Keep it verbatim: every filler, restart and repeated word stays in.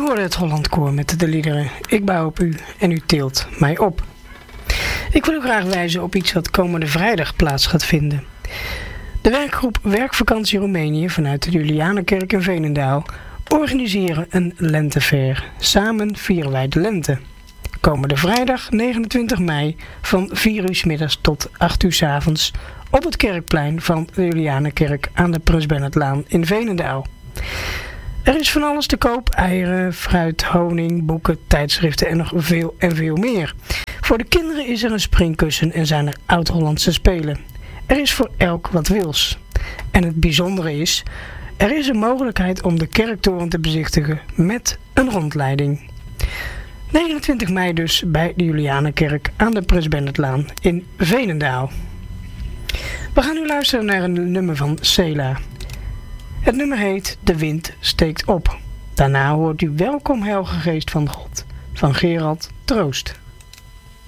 hoorde het Hollandkoor met de liederen Ik bouw op u en u tilt mij op. Ik wil u graag wijzen op iets wat komende vrijdag plaats gaat vinden. De werkgroep Werkvakantie Roemenië vanuit de Julianenkerk in Veenendaal organiseren een lentefair. Samen vieren wij de lente. Komende vrijdag negenentwintig mei van vier uur 's middags tot acht uur 's avonds op het kerkplein van de Julianenkerk aan de Prins Bernhardlaan in Veenendaal. Er is van alles te koop: eieren, fruit, honing, boeken, tijdschriften en nog veel en veel meer. Voor de kinderen is er een springkussen en zijn er oud-Hollandse spelen. Er is voor elk wat wils. En het bijzondere is, er is een mogelijkheid om de kerktoren te bezichtigen met een rondleiding. negenentwintig mei dus bij de Julianenkerk aan de Prins Bernhardlaan in Veenendaal. We gaan nu luisteren naar een nummer van Sela. Het nummer heet De Wind Steekt Op. Daarna hoort u Welkom Heilige Geest van God van Gerald Troost.